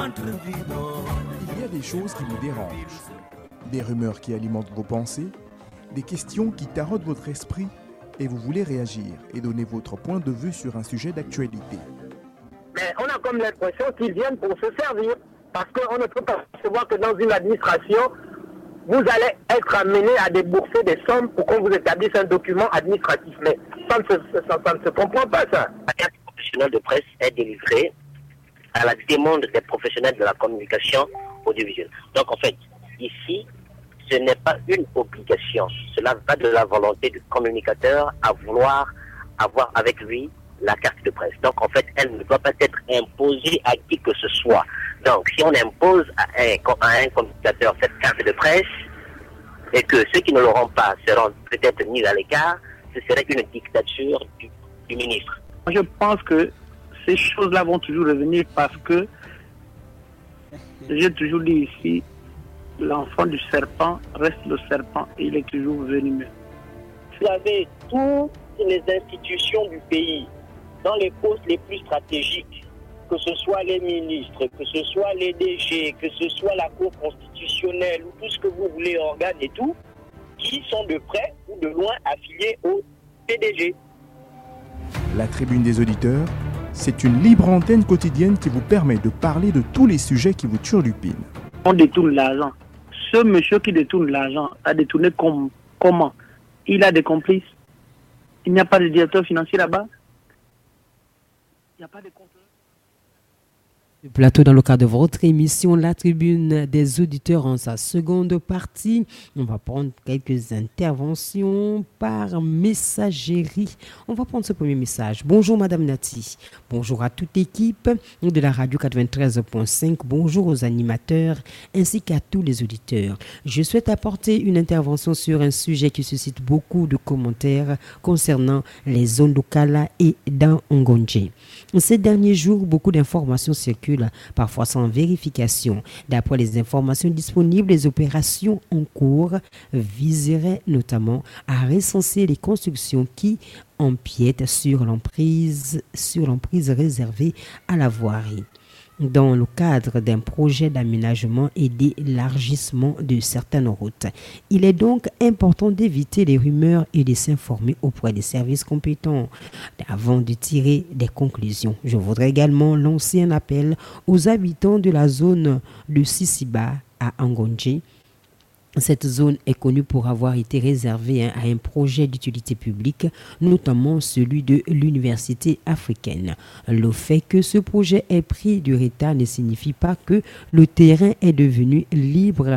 Il y a des choses qui vous dérangent, des rumeurs qui alimentent vos pensées, des questions qui taraudent votre esprit et vous voulez réagir et donner votre point de vue sur un sujet d'actualité. Mais on a comme l'impression qu'ils viennent pour se servir. Parce qu'on ne peut pas savoir que dans une administration, vous allez être amené à débourser des sommes pour qu'on vous établisse un document administratif. Mais ça ne se comprend pas, ça. La carte professionnelle de presse est délivrée à la demande des professionnels de la communication audiovisuelle. Donc en fait, ici, ce n'est pas une obligation. Cela va de la volonté du communicateur à vouloir avoir avec lui la carte de presse. Donc en fait, elle ne doit pas être imposée à qui que ce soit. Donc si on impose à un communicateur cette carte de presse et que ceux qui ne l'auront pas seront peut-être mis à l'écart, ce serait une dictature du ministre. Je pense que ces choses-là vont toujours revenir parce que, j'ai toujours dit ici, l'enfant du serpent reste le serpent et il est toujours venimeux. Vous avez toutes les institutions du pays, dans les postes les plus stratégiques, que ce soit les ministres, que ce soit les DG, que ce soit la Cour constitutionnelle ou tout ce que vous voulez, organes et tout, qui sont de près ou de loin affiliés au PDG. La tribune des auditeurs, c'est une libre antenne quotidienne qui vous permet de parler de tous les sujets qui vous turlupinent. On détourne l'argent. Ce monsieur qui détourne l'argent a détourné comment? Il a des complices. Il n'y a pas de directeur financier là-bas. Il n'y a pas de contrôle. Le plateau dans le cadre de votre émission La Tribune des auditeurs en sa seconde partie. On va prendre quelques interventions par messagerie. On va prendre ce premier message. Bonjour Madame Nati. Bonjour à toute l'équipe de la radio 93.5. Bonjour aux animateurs ainsi qu'à tous les auditeurs. Je souhaite apporter une intervention sur un sujet qui suscite beaucoup de commentaires concernant les zones locales et dans Ngonje. Ces derniers jours, beaucoup d'informations circulent, parfois sans vérification. D'après les informations disponibles, les opérations en cours viseraient notamment à recenser les constructions qui empiètent sur l'emprise réservée à la voirie, dans le cadre d'un projet d'aménagement et d'élargissement de certaines routes. Il est donc important d'éviter les rumeurs et de s'informer auprès des services compétents avant de tirer des conclusions. Je voudrais également lancer un appel aux habitants de la zone de Sisiba à Ngonje. Cette zone est connue pour avoir été réservée à un projet d'utilité publique, notamment celui de l'université africaine. Le fait que ce projet ait pris du retard ne signifie pas que le terrain est devenu libre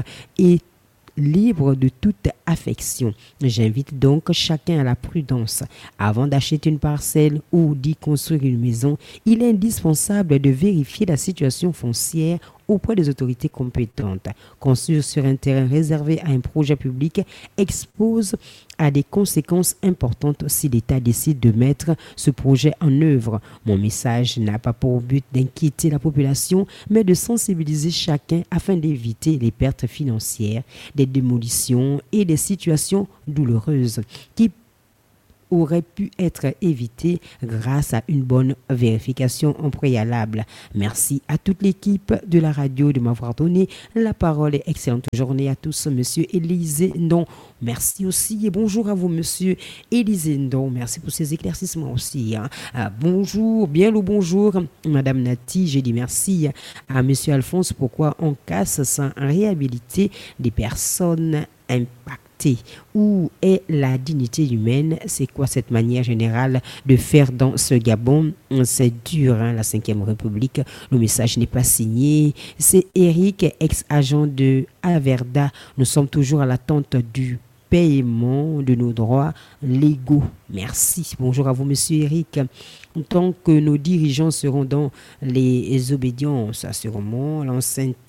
de toute affection. J'invite donc chacun à la prudence. Avant d'acheter une parcelle ou d'y construire une maison, il est indispensable de vérifier la situation foncière auprès des autorités compétentes. Construire sur un terrain réservé à un projet public expose à des conséquences importantes si l'État décide de mettre ce projet en œuvre. Mon message n'a pas pour but d'inquiéter la population, mais de sensibiliser chacun afin d'éviter les pertes financières, des démolitions et des situations douloureuses qui aurait pu être évité grâce à une bonne vérification en préalable. Merci à toute l'équipe de la radio de m'avoir donné la parole et excellente journée à tous. Monsieur Élisée Ndon, merci aussi et bonjour à vous Monsieur Élisée Ndon, merci pour ces éclaircissements aussi. Bonjour, bien le bonjour Madame Nati, j'ai dit merci à Monsieur Alphonse. Pourquoi on casse sans réhabiliter des personnes impactées? Où est la dignité humaine? C'est quoi cette manière générale de faire dans ce Gabon? C'est dur, la 5e République. Le message n'est pas signé. C'est Eric, ex-agent de Averda. Nous sommes toujours à l'attente du paiement de nos droits légaux. Merci. Bonjour à vous, Monsieur Eric. Tant que nos dirigeants seront dans les obédiences, sûrement la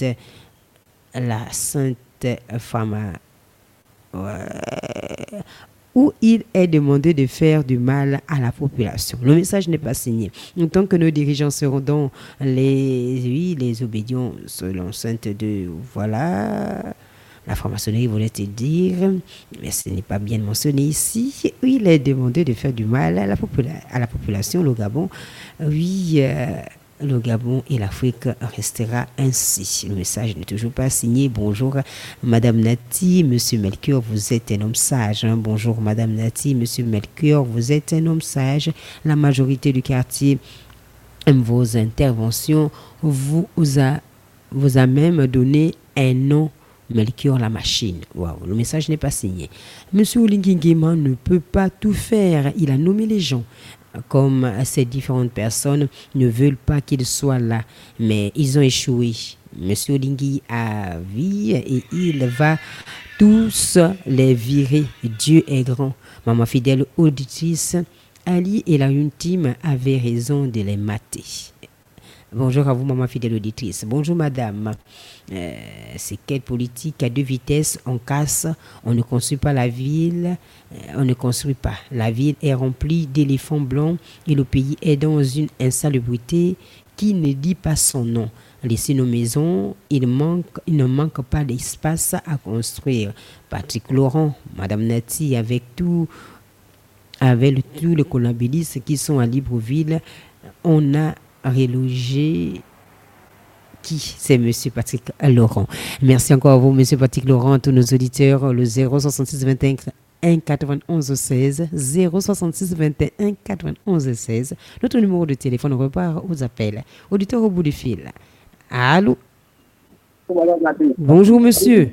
sainte femme où il est demandé de faire du mal à la population. Le message n'est pas signé. Tant que nos dirigeants seront dans les obédients selon Sainte de la franc-maçonnerie voulait dire, mais ce n'est pas bien mentionné ici. Il est demandé de faire du mal à la population, le Gabon. le Gabon et l'Afrique restera ainsi. Le message n'est toujours pas signé. Bonjour Madame Nati, Monsieur Melchior, vous êtes un homme sage. Bonjour Madame Nati, Monsieur Melchior, vous êtes un homme sage. La majorité du quartier aime vos interventions. Vous a même donné un nom, Melchior la machine. Waouh, le message n'est pas signé. Monsieur Olingingema ne peut pas tout faire. Il a nommé les gens. Comme ces différentes personnes ne veulent pas qu'il soit là, mais ils ont échoué. Monsieur Olingui a vie et il va tous les virer. Dieu est grand. Maman fidèle auditrice, Ali et la une team avaient raison de les mater. Bonjour à vous, maman fidèle auditrice. Bonjour, madame. C'est quelle politique à deux vitesses? On casse, on ne construit pas la ville, on ne construit pas. La ville est remplie d'éléphants blancs et le pays est dans une insalubrité qui ne dit pas son nom. Laissez nos maisons, il ne manque pas d'espace à construire. Patrick Laurent, madame Nati, avec tous les collabilistes qui sont à Libreville, on a relogé qui? C'est monsieur Patrick Laurent. Merci encore à vous, monsieur Patrick Laurent, tous nos auditeurs, le 066 21 91 16 066 21 91 16. Notre numéro de téléphone repart aux appels. Auditeur au bout du fil. Allô? Bonjour monsieur.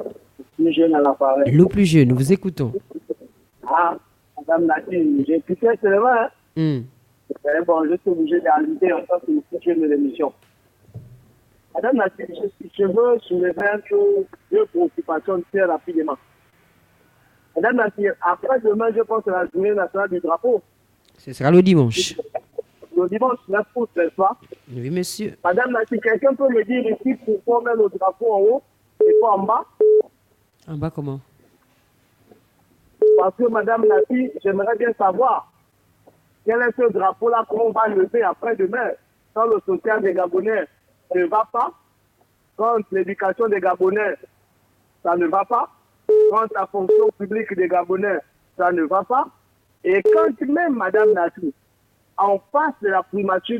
Le plus jeune, nous vous écoutons. Ah, madame Nathalie, j'ai écouté seulement. Bon, je suis obligé d'inviter en tant que sujet de l'émission. Madame Nathalie, je veux soulever deux préoccupations très rapidement. Madame Nathalie, après-demain, je pense à la journée nationale du drapeau. Ce sera le dimanche. Le dimanche 9 août, n'est-ce pas? Oui, monsieur. Madame Nathalie, quelqu'un peut me dire ici pourquoi on met le drapeau en haut et pas en bas? En bas comment? Parce que Madame Nathalie, j'aimerais bien savoir quel est ce drapeau-là qu'on va lever après-demain quand le social des Gabonais ne va pas, quand l'éducation des Gabonais, ça ne va pas, quand la fonction publique des Gabonais, ça ne va pas, et quand même Madame Nathalie, en face de la primature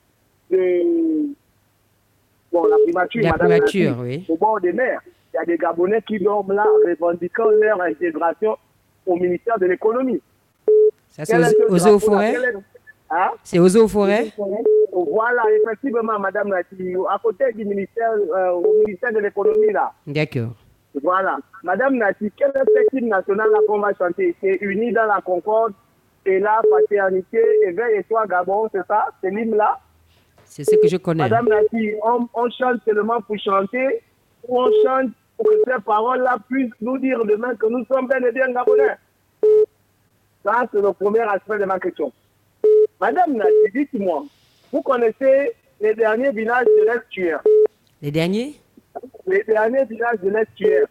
la primature, oui. Au bord des mers, il y a des Gabonais qui dorment là revendiquant leur intégration au ministère de l'économie. Ça, c'est aux eaux forêts? C'est aux eaux forêts? Voilà, effectivement, Madame Nathalie, à côté du ministère, au ministère de l'économie, là. D'accord. Voilà. Madame Nathalie, quelle est cette hymne nationale là qu'on va chanter? C'est Unis dans la concorde et la fraternité, éveil et toi Gabon, c'est ça? C'est l'hymne là? C'est ce que je connais. Madame Nathalie, on chante seulement pour chanter ou on chante pour que ces paroles-là puissent nous dire demain que nous sommes bien et bien Gabonais? Ça, c'est le premier aspect de ma question. Madame Nathalie, dites-moi, vous connaissez les derniers villages de l'Est-Tuaire? Les derniers? Les derniers villages de l'Est-Tuaire.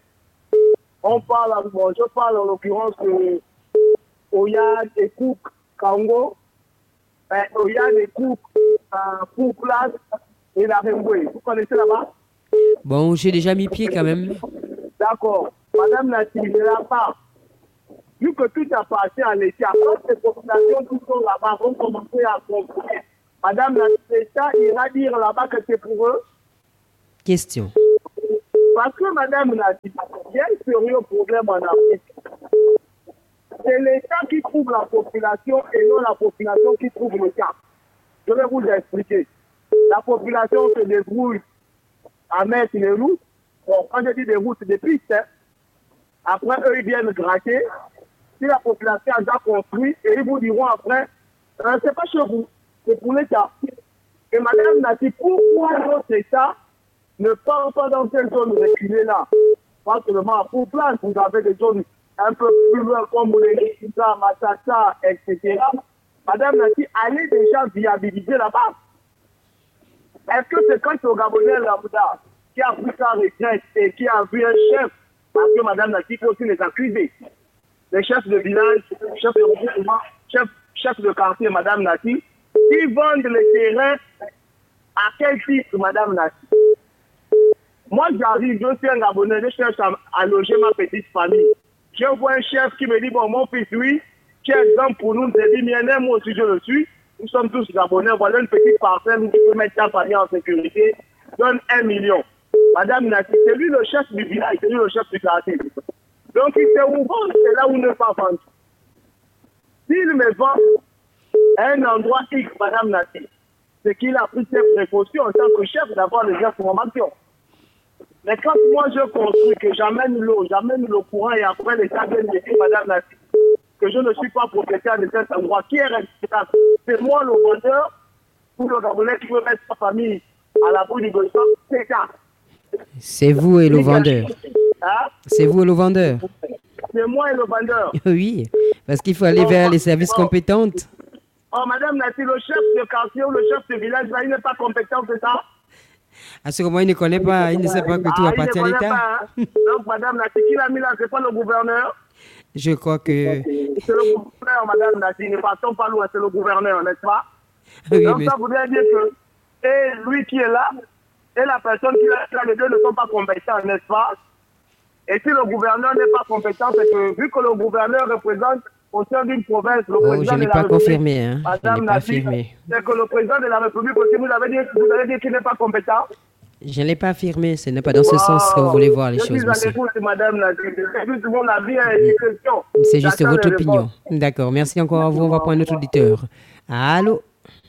Je parle en l'occurrence de Oyad et Kouk, Kango, Oyad et Kouk, Kouklas et la Remboué. Vous connaissez là-bas? Bon, j'ai déjà mis pied quand même. D'accord. Madame Nathalie, de la part, vu que tout appartient à l'État, quand ces populations qui sont là-bas vont commencer à construire, Madame l'État ira dire là-bas que c'est pour eux? Question. Parce que Madame Nathalie, il y a un sérieux problème en Afrique. C'est l'État qui trouve la population et non la population qui trouve l'État. Je vais vous expliquer. La population se débrouille à mettre les routes. Bon, quand je dis des routes, c'est des pistes. Hein. Après, eux, ils viennent gratter. Si la population a déjà construit, et ils vous diront après, c'est pas chez vous, c'est pour l'État. Et Madame Nathalie, pourquoi notre État ne part pas dans cette zone reculée là? Pas seulement à Pour-Place, vous avez des zones un peu plus loin comme les Risa, Matata, etc. Madame Nathalie, allez déjà viabiliser là-bas. Est-ce que c'est quand au Gabonais lambda qui a pris sa retraite et qui a vu un chef, parce que Madame Nathalie peut aussi les accuser? Les chefs de village, chefs de regroupement, chefs de quartier, Madame Nathalie, ils vendent les terrains à quel titre, Madame Nathalie? Moi, j'arrive, je suis un Gabonais, je cherche à loger ma petite famille. Je vois un chef qui me dit, bon, mon fils, oui, tu es exemple pour nous, c'est dit, moi aussi je le suis. nous sommes tous Gabonais, voilà une petite parcelle où tu peux mettre ta famille en sécurité, donne 1 million. Madame Nati, c'est lui le chef du village, c'est lui le chef du quartier. Donc il sait où vendre, c'est là où ne pas vendre. S'il me vend à un endroit X, Madame Nati, c'est qu'il a pris ses précautions en tant que chef d'avoir les informations. Mais quand moi je construis, que j'amène l'eau, j'amène le courant et après l'État vient me dire, Madame Nati, que je ne suis pas propriétaire de cet endroit, qui est responsable? C'est moi le vendeur ou le Gabonais qui veut mettre sa famille à l'abri du besoin? C'est ça. C'est vous et le vendeur. Hein? C'est vous et le vendeur. C'est moi et le vendeur. Oui, parce qu'il faut aller vers les services compétents. Oh, Madame Nati, le chef de quartier ou le chef de village, là, il n'est pas compétent, c'est ça? À ce moment, il ne connaît pas, il ne sait pas que tout appartient à l'État. Hein? Donc, Madame Nati, qui l'a mis là, c'est pas le gouverneur? Je crois que... C'est le gouverneur, Madame Nati, ne partons pas loin, c'est le gouverneur, n'est-ce pas? Oui, donc, mais... ça voudrait dire que et lui qui est là, et la personne qui est là, les deux ne sont pas compétents, n'est-ce pas? Et si le gouverneur n'est pas compétent, c'est que vu que le gouverneur représente au sein d'une province, le président je n'ai de pas la République, confirmé, hein. Madame Nati, c'est que le président de la République aussi, vous avez dit qu'il n'est pas compétent. Je ne l'ai pas affirmé, ce n'est pas dans ce sens que vous voulez voir les choses, monsieur. Madame Nati, c'est juste votre opinion. D'accord, merci encore à vous. On va prendre notre auditeur. Allô?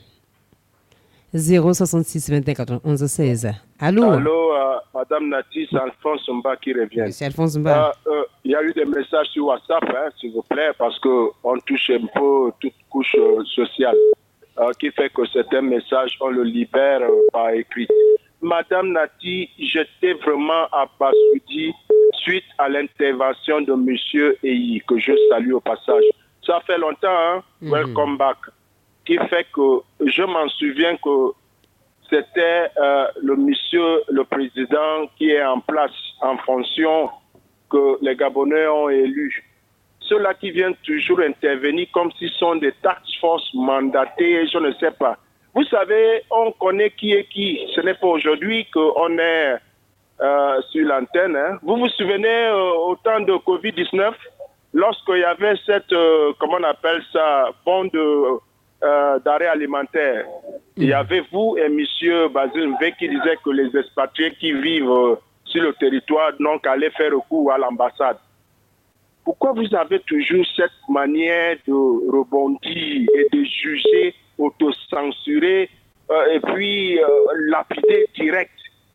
066 21 91 16. Allô? Allô, Madame Nati, c'est Alphonse Mba qui revient. C'est Alphonse Mba. Il y a eu des messages sur WhatsApp, hein, s'il vous plaît, parce qu'on touche un peu toute couche sociale, qui fait que certains messages, on le libère par écrit. Madame Nati, j'étais vraiment abasourdi suite à l'intervention de Monsieur Eyi, que je salue au passage. Ça fait longtemps, hein? Welcome back. Qui fait que je m'en souviens que c'était le monsieur, le président qui est en place en fonction que les Gabonais ont élu. Ceux-là qui viennent toujours intervenir comme s'ils sont des task force mandatés, je ne sais pas. Vous savez, on connaît qui est qui. Ce n'est pas aujourd'hui qu'on est sur l'antenne. Hein. Vous vous souvenez au temps de Covid-19, lorsqu'il y avait cette, comment on appelle ça, bombe d'arrêt alimentaire. Il y avait vous et monsieur Basile Mvé qui disait que les expatriés qui vivent sur le territoire n'ont qu'à aller faire recours à l'ambassade. Pourquoi vous avez toujours cette manière de rebondir et de juger, autocensurer et puis lapider direct?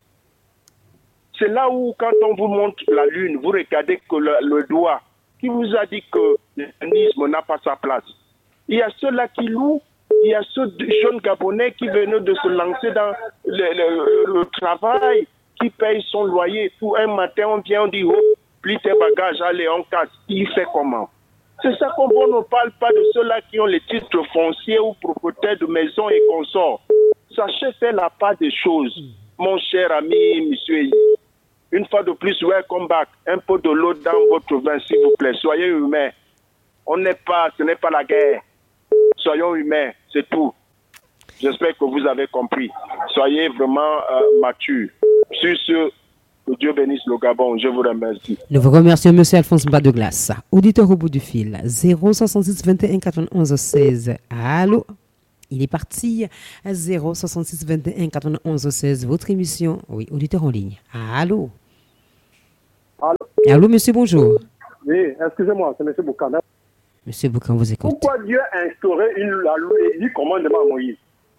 C'est là où, quand on vous montre la lune, vous regardez que le doigt qui vous a dit que l'humanisme n'a pas sa place. Il y a ceux-là qui louent, il y a ceux jeunes Gabonais qui venaient de se lancer dans le travail, qui payent son loyer. Tout un matin, on vient, on dit, oh, plie tes bagages, allez, on casse. Il fait comment? C'est ça qu'on ne parle pas de ceux-là qui ont les titres fonciers ou propriétaires de maisons et consorts. Sachez faire la part des choses, mon cher ami, monsieur. Une fois de plus, welcome back. Un peu de l'eau dans votre vin, s'il vous plaît. Soyez humains. Ce n'est pas la guerre. Soyons humains, c'est tout. J'espère que vous avez compris. Soyez vraiment matures. Sur ce, que Dieu bénisse le Gabon. Je vous remercie. Nous vous remercions, M. Alphonse Mba de Glace. Auditeur au bout du fil, 066 21 91 16. Allô? Il est parti à 066 21 91 16. Votre émission, oui, auditeur en ligne. Allô? Allô? Allô, monsieur, bonjour. Oui, excusez-moi, c'est M. Boukana. Monsieur Boucan, vous écoute. Pourquoi Dieu a instauré la loi et dit commandement à Moïse?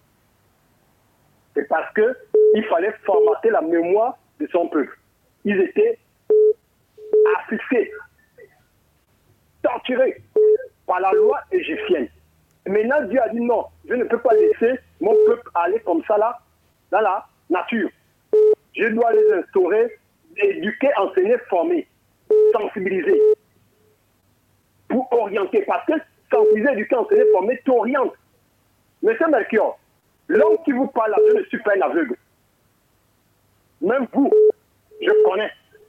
C'est parce qu'il fallait formater la mémoire de son peuple. Ils étaient assistés, torturés par la loi égyptienne. Et maintenant, Dieu a dit non, je ne peux pas laisser mon peuple aller comme ça là, dans la nature. Je dois les instaurer, éduquer, enseigner, former, sensibiliser. Pour orienter, parce que sensibiliser, éduquer, enseigner, former, t'oriente. Monsieur Melchior, l'homme qui vous parle là, je ne suis pas un aveugle. Même vous, je connais.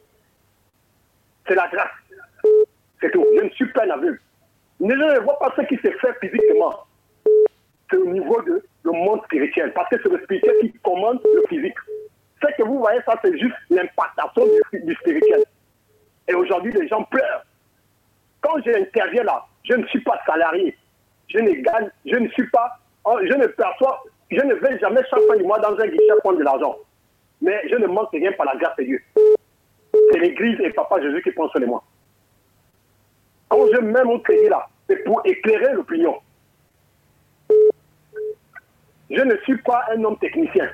C'est la grâce. C'est tout. Je ne suis pas un aveugle. Je ne vois pas ce qui se fait physiquement. C'est au niveau de le monde spirituel. Parce que c'est le spirituel qui commande le physique. Ce que vous voyez, ça, c'est juste l'impactation du spirituel. Et aujourd'hui, les gens pleurent. Quand j'interviens là, je ne suis pas salarié. Je ne suis pas je ne vais jamais chaque fin du mois dans un guichet prendre de l'argent. Mais je ne manque rien par la grâce de Dieu. C'est l'Église et Papa Jésus qui prend sur les moi. Quand je mets mon crédit là, c'est pour éclairer l'opinion. Je ne suis pas un homme technicien.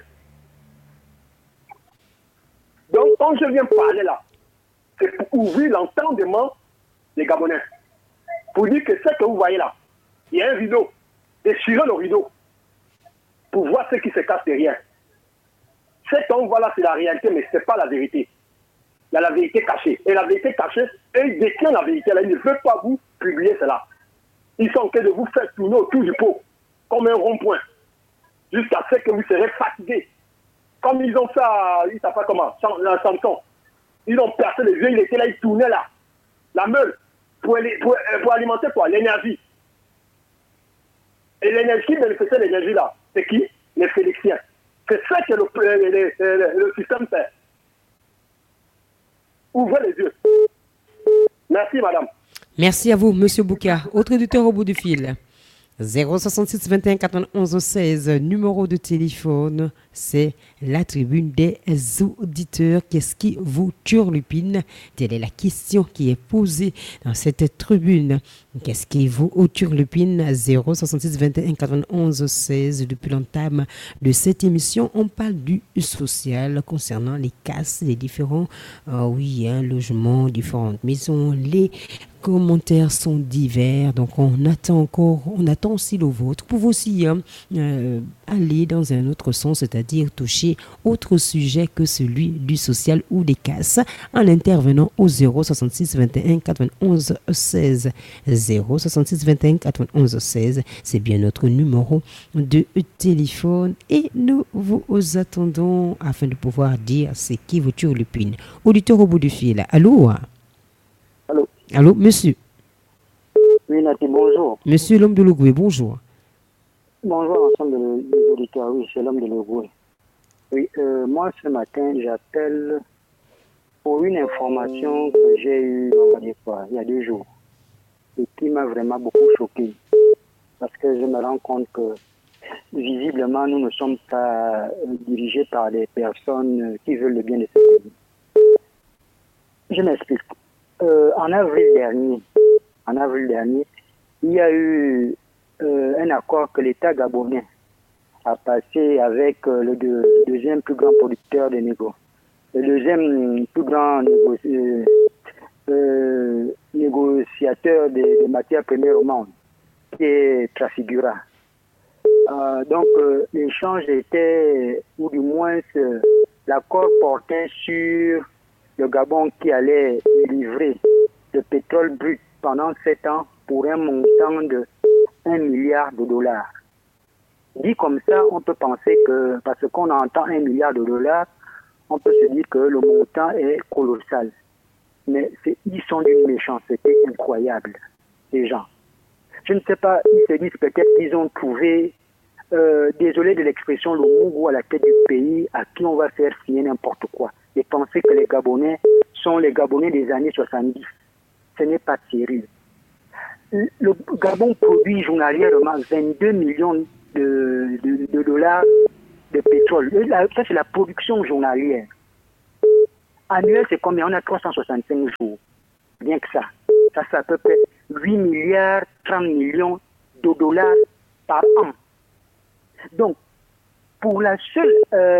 Donc, quand je viens parler là, c'est pour ouvrir l'entendement des Gabonais. Pour dire que ce que vous voyez là, il y a un rideau. Déchirez le rideau pour voir ce qui se cache derrière. Ce qu'on voit là, c'est la réalité, mais ce n'est pas la vérité. Il y a la vérité cachée. Et la vérité cachée, ils détiennent la vérité là. Ils ne veulent pas vous publier cela. Ils sont en train de vous faire tourner autour du pot, comme un rond-point, jusqu'à ce que vous serez fatigués. Comme ils ont fait, ils ne savent pas comment, Samson. Ils ont percé les yeux, il était là, il tournait là. La meule, pour alimenter quoi? L'énergie. Et l'énergie qui bénéficiait de l'énergie là, c'est qui? Les Félixiens. C'est ça que le système fait. Ouvrez les yeux. Merci, madame. Merci à vous, Monsieur Bouka. Autre auditeur au bout du fil. 066 21 91 16, numéro de téléphone, c'est la tribune des auditeurs. Qu'est-ce qui vous turlupine? Telle est la question qui est posée dans cette tribune. Qu'est-ce qui vous turlupine? 066 21 91 16. Depuis l'entame de cette émission, on parle du social concernant les casses, les différents logements, différentes maisons, les commentaires sont divers, donc on attend aussi le vôtre. Vous pouvez aussi aller dans un autre sens, c'est-à-dire toucher autre sujet que celui du social ou des casses, en intervenant au 066 21 91 16. 066 21 91 16, c'est bien notre numéro de téléphone et nous vous attendons afin de pouvoir dire ce qui vous turlupine. Auditeur au bout du fil, allô? Allô, monsieur? Oui, Nati, bonjour. Monsieur l'homme de Logoué, bonjour. Bonjour, ensemble des auditeurs. Oui, c'est l'homme de Logoué. Oui, moi, ce matin, j'appelle pour une information que j'ai eue, on va dire quoi, il y a 2 jours, et qui m'a vraiment beaucoup choqué. Parce que je me rends compte que, visiblement, nous ne sommes pas dirigés par des personnes qui veulent le bien de ce pays. Je m'explique. En avril dernier, il y a eu un accord que l'État gabonais a passé avec le deuxième plus grand producteur de négo, le deuxième plus grand négociateur des matières premières au monde, qui est Trafigura. Donc l'échange était, ou du moins l'accord portait sur le Gabon qui allait livrer le pétrole brut pendant 7 ans pour un montant de 1 milliard de dollars. Dit comme ça, on peut penser que, parce qu'on entend 1 milliard de dollars, on peut se dire que le montant est colossal. Mais ils sont d'une méchanceté incroyable, ces gens. Je ne sais pas, ils se disent peut-être qu'ils ont trouvé, désolé de l'expression, le Mougou à la tête du pays à qui on va faire signer n'importe quoi. Et penser que les Gabonais sont les Gabonais des années 70. Ce n'est pas sérieux. Le Gabon produit journalièrement 22 millions de dollars de pétrole. Ça, c'est la production journalière. Annuel, c'est combien? On a 365 jours. Bien que ça. Ça, c'est à peu près 8 milliards 30 millions de dollars par an. Donc, pour la seule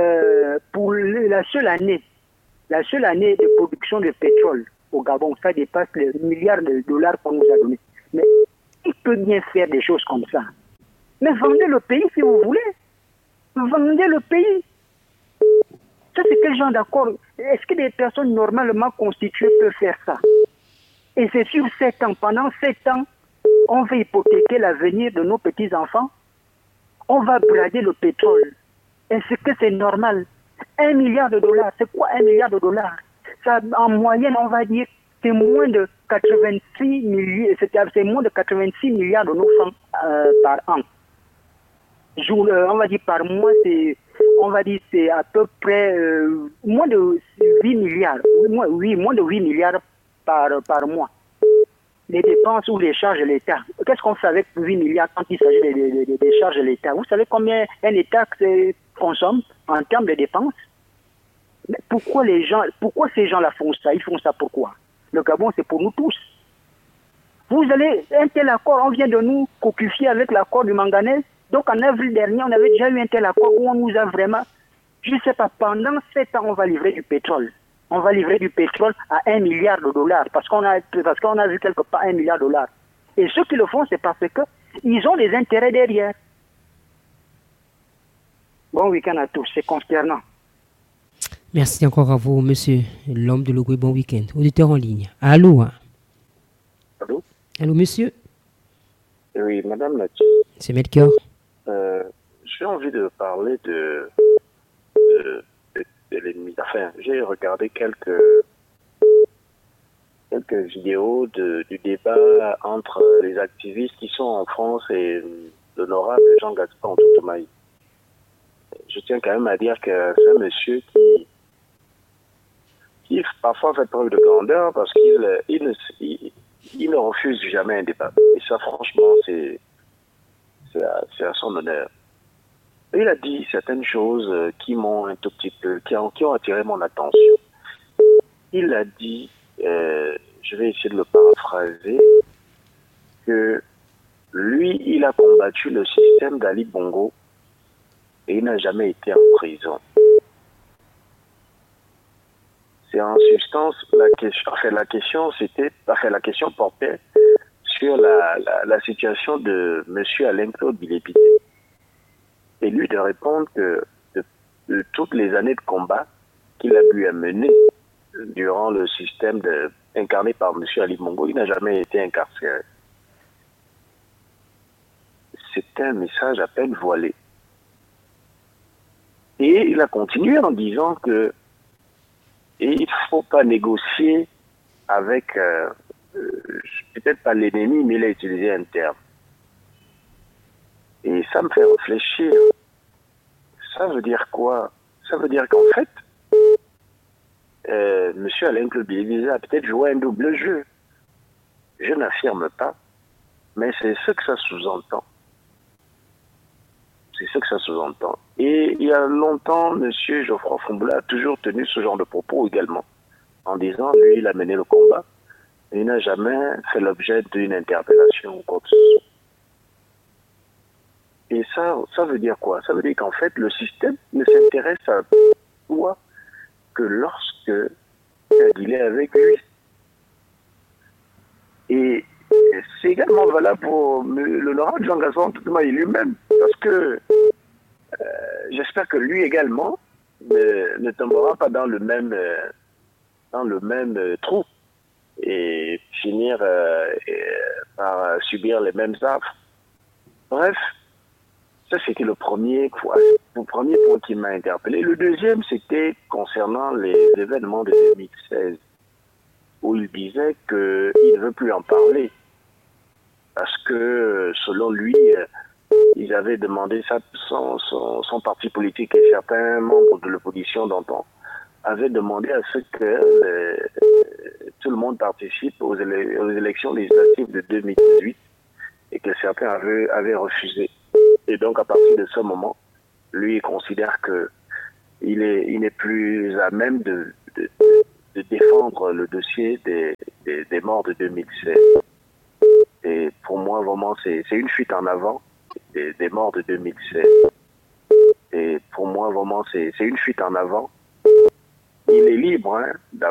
année de production de pétrole au Gabon, ça dépasse les milliards de dollars qu'on nous a donné. Mais il peut bien faire des choses comme ça. Mais vendez le pays si vous voulez. Vendez le pays. Ça, c'est quel genre d'accord? Est-ce que des personnes normalement constituées peuvent faire ça? Et c'est sur 7 ans. Pendant 7 ans, on va hypothéquer l'avenir de nos petits-enfants. On va brader le pétrole. Est-ce que c'est normal? 1 milliard de dollars, c'est quoi 1 milliard de dollars? Ça, en moyenne, on va dire, c'est moins de 86 milliards, c'est moins de 86 milliards de nos francs par an. On va dire par mois, c'est à peu près moins de 8 milliards. Moins de 8 milliards par mois. Les dépenses ou les charges de l'État. qu'est-ce qu'on fait avec 8 milliards quand il s'agit des charges de l'État? Vous savez combien un État consomme en termes de dépenses? Mais pourquoi ces gens-là font ça? Ils font ça pourquoi? Le Gabon, c'est pour nous tous. Vous allez, un tel accord, on vient de nous coquifier avec l'accord du manganèse. Donc en avril dernier, on avait déjà eu un tel accord où on nous a vraiment, je ne sais pas, pendant 7 ans, on va livrer du pétrole. On va livrer du pétrole à $1 milliard parce qu'on a vu quelque part $1 milliard. Et ceux qui le font, c'est parce qu'ils ont des intérêts derrière. Bon week-end à tous, c'est consternant. Merci encore à vous, monsieur l'homme de Logoué. Bon week-end. Auditeur en ligne. Allô? Allô? Allô, monsieur? Oui, madame Nati. C'est Melchior. J'ai envie de parler de l'ennemi. Enfin, j'ai regardé quelques vidéos du débat entre les activistes qui sont en France et l'honorable Jean-Gaspard Ntoutomaï. Je tiens quand même à dire que c'est un monsieur qui parfois fait preuve de grandeur parce qu'il ne refuse jamais un débat. Et ça, franchement, c'est à son honneur. Il a dit certaines choses qui m'ont un tout petit peu, qui ont attiré mon attention. Il a dit, je vais essayer de le paraphraser, que lui, il a combattu le système d'Ali Bongo et il n'a jamais été en prison. C'est en substance la question portait sur la situation de M. Alain-Claude Bilépité. Et lui de répondre que de toutes les années de combat qu'il a pu mener durant le système incarné par M. Ali Bongo, il n'a jamais été incarcéré. C'est un message à peine voilé. Et il a continué en disant que il ne faut pas négocier avec, peut-être pas l'ennemi, mais il a utilisé un terme. Et ça me fait réfléchir. Ça veut dire quoi? Ça veut dire qu'en fait, M. Alain-Claude Bilépité a peut-être joué un double jeu. Je n'affirme pas, mais c'est ce que ça sous-entend. C'est ce que ça sous-entend. Et il y a longtemps, M. Geoffroy Fomboula a toujours tenu ce genre de propos également, en disant, lui, il a mené le combat, et il n'a jamais fait l'objet d'une interpellation ou quoi que ce soit. Et ça veut dire quoi? Ça veut dire qu'en fait, le système ne s'intéresse à toi que lorsque il est avec lui. Et c'est également valable pour l'honorable Jean-Gaspard Ntoutomaï lui-même, parce que j'espère que lui également ne tombera pas dans le même trou et finir par subir les mêmes affres. Bref, ça c'était le premier point qui m'a interpellé. Le deuxième, c'était concernant les événements de 2016, où il disait qu'il ne veut plus en parler, parce que selon lui, ils avaient demandé ça, son parti politique et certains membres de l'opposition d'antan avaient demandé à ce que tout le monde participe aux élections législatives de 2018 et que certains avaient refusé. Et donc à partir de ce moment, lui il considère qu'il n'est plus à même de défendre le dossier des morts de 2016. Et pour moi, vraiment, c'est une fuite en avant des morts de 2016. Et pour moi, vraiment, c'est une fuite en avant. Il est libre, hein,